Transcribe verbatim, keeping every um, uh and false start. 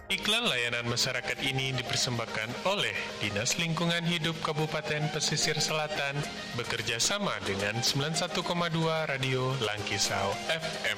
Iklan layanan masyarakat ini dipersembahkan oleh Dinas Lingkungan Hidup Kabupaten Pesisir Selatan bekerja sama dengan sembilan puluh satu koma dua Radio Langkisau F M.